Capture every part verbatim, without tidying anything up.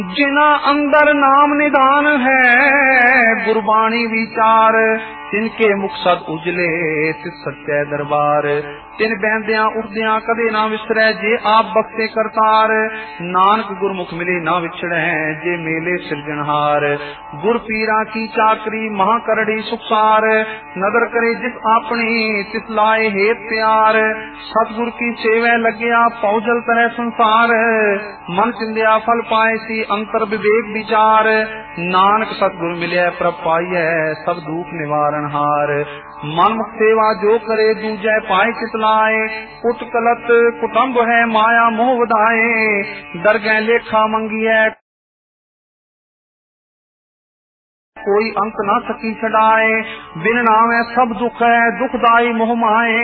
जिना अंदर नाम निदान है गुरबाणी विचार, तिनके मुख सद उजले तिस सच्चे दरबार। तिन बहदिया उठदिया कदे ना विसरै जे आप बख्शे करतार। नानक गुरमुख मिले ना विछड़े जे मेले सिरजनहार। गुर पीरा की चाकरी महा करड़ी सुखसार, नदर करे जिस आपनी तिस लाए हेत प्यार। सतगुर की सेवा लग्या पौजल तरह संसार, मन चिंदिया फल पाए सी अंतर विवेक विचार। नानक सतगुर मिले प्रभ पाइए सब दुख निवारण हार। मनमुख सेवा जो करे दूजै पाए चितलाए, कुट कलत कुटुंब है माया मोह वधाए। दरगह लेखा मंगिए कोई अंत ना सकी छड़ाए, बिन नाम है सब दुख है दुखदाई मोह माए।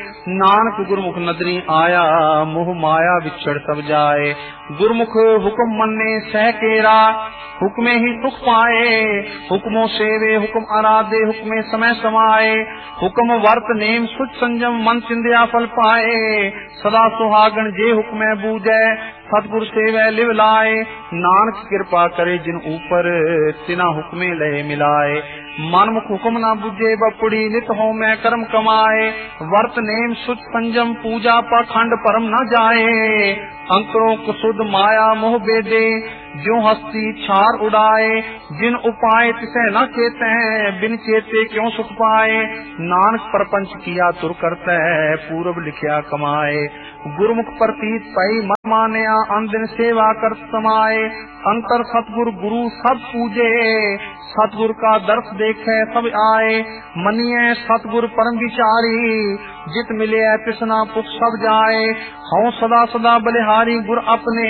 नानक गुरमुख नदरी आया मोह माया विछड़ सब जाए। गुरमुख हुक्म मन्ने सह केरा हुक्मे ही सुख पाए। हुक्मों सेवे हुक्म आराधे हुक्मे समय समाए। हुक्म वर्त नेम सुच संजम मन चिंदिया फल पाए। सदा सुहागन जे हुक्मे बूझे सतगुर सेवे लिव लाए। नानक कृपा करे जिन ऊपर तिना हुक्मे लय मिलाए। मनमुख हुक्म ना बुझे बपुड़ी नित हो मैं कर्म कमाए। वर्त नेम सुच संजम पूजा पाखंड परम न जाए। अंतरों कुसुद माया मोह बेदे जो हस्ती छार उड़ाए। जिन उपाय तिसे न चेते बिन चेते क्यों सुख पाए। नानक परपंच किया तुर करते पूर्व लिखिया कमाए। गुरुमुख प्रतीत पई मत मानिया अन दिन सेवा कर समाए। अंतर सतगुरु गुरु सब पूजे सतगुर का दर्श देखे सब आए। मनिए सतगुर परम विचारी जित मिले तिसना पुख सब जाए। हूँ सदा सदा बलिहारी गुर अपने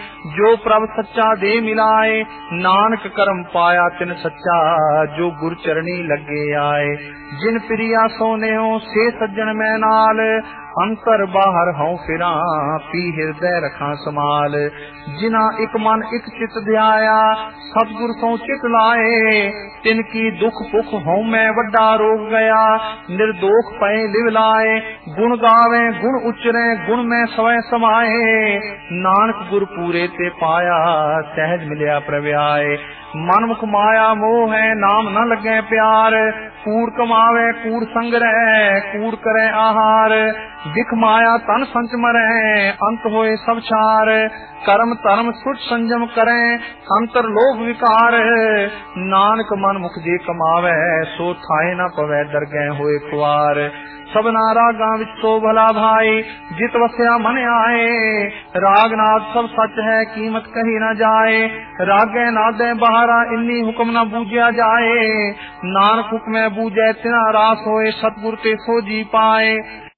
जो प्रभ सच्चा दे मिलाए। नानक करम पाया तिन सच्चा जो गुर चरणी लगे आए। जिन प्रिया सोने हो से सज्जन मैं नाल अंतर बाहर हूँ फिरा पी हृदय रखा समाल। जिना एक मन एक चित ध्याया सतगुर सो चित लाए। तिनकी दुख पुख हूँ मैं वड्डा रोग गया निर्दोख पए लिव लाए। गुण गावे गुण उचरे गुण में स्वय समाए। नानक गुर पूरे ते पाया सहज मिलिया प्रव्याय। मनमुख माया मोह है नाम न लगे प्यार। कूड़ कमावे कूड़ संग्रह कूड़ करे आहार। दिख माया तन संच मरे अंत होए सब छार। कर्म धर्म सुच संजम करे अंतर लोभ विकार। नानक मन मुख जे कमावे सो थाए न पवे दरगह होए खुआर। सबना रागा विच सो भला भाई जित वस्या मन आए। राग नाद सब सच है कीमत कही न जाए। रागे नादे बहारा इन्नी हुक्म न बूझा जाए। नानक हुक्मे बूझे तिना रास होए सतगुर ते सो जी पाए।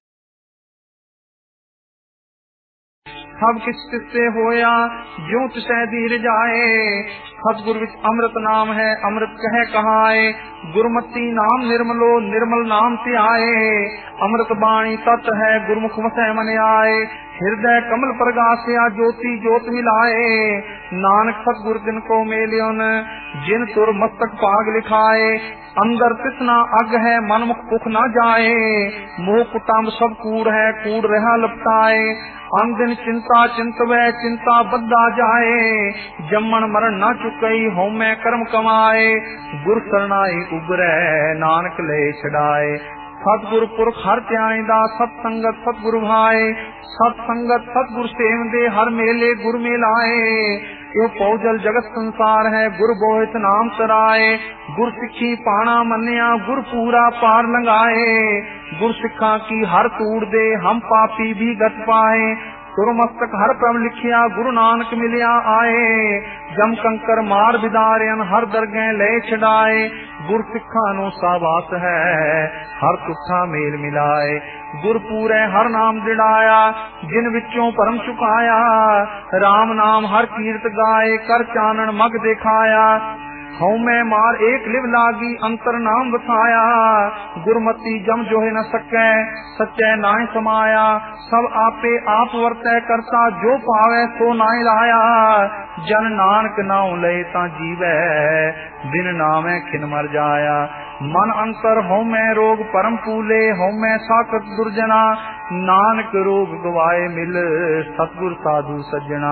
सब किस किससे होया ज्यों तिसै धीर जाए। सतगुर विच अमृत नाम है अमृत कह कहाए। गुरमति नाम निर्मलो निर्मल नाम त्याए। अमृत बाणी तत् है गुरमुख वसै मन आए। हृदय कमल प्रगासिया ज्योति ज्योत मिलाए। नानक सतगुर दिन को मेलियन जिन तुर मस्तक पाग लिखाए। अंदर तिसना अग है मनमुख पुख न जाए। मोह कुटुंब सब कूड़ है कूड़ रहा लपटाए। अन दिन चिंता चिंतवे चिंता बद्दा जाए। जम्मन मरण न चुकई होमे कर्म कमाए। गुर सरनाई उबरै नानक ले छड़ाए। सतगुर पुरख हर त्याईदा सतसंगत सतगुरु भाए। सतसंगत सतगुर सेव दे हर मेले गुर मिलाए। यो पौजल जगत संसार है गुर बोहित नाम तराए। गुर सिक्खी पाना मन्या गुर पूरा पार लंगाए। गुर सिक्खा की हर तूड़ दे हम पापी भी गत पाए। गुरु मस्तक हर प्रभ लिखिया गुरु नानक मिलिया आए। जम कंकर मार बिदारियन हर दरगह ले छड़ाए। गुर सिक्खा नो सावास है हर तुठा मेल मिलाए। गुर पूरे हर नाम दिड़ाया जिन विचों परम चुकाया। राम नाम हर कीर्त गाए कर चानन मग दिखाया। हूँ मैं मार एक लिव लागी अंतर नाम बसाया। गुरमति जम जो है न सके सच्चे नाय समाया। सब आपे आप वर्तै करता जो पावे सो नाय लाया। जन नानक नाउ ले ता जीवै बिन नामे खिन मर जाया। मन अंतर हूँ मैं रोग परम फूले हूँ मैं साकत दुर्जना। नानक रोग गवाए मिल सतगुर साधु सज्जना।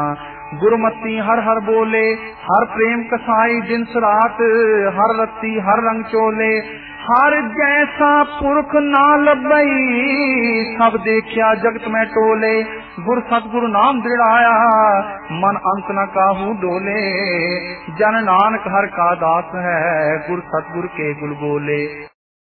गुरमती हर हर बोले, हर प्रेम कसाई दिन रात, हर रत्ती हर रंग चोले, हर जैसा पुरख ना लभई, सब देखिया जगत में टोले। गुर सतगुरु नाम दृढ़ाया, मन अंत न काहू डोले, जन नानक हर का दास है, गुर सतगुरु के गुल बोले।